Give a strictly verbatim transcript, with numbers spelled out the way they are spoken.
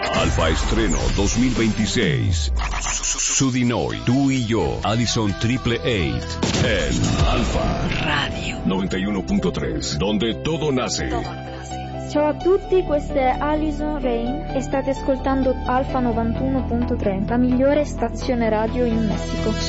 Alfa Estreno dos mil veintiséis. Sudinoy, tú y yo, Allison Triple Eight. En Alfa Radio noventa y uno punto tres, donde todo nace. Ciao a tutti, questa è Alison Rain e state ascoltando Alfa novantuno punto tre, la migliore stazione radio in Messico.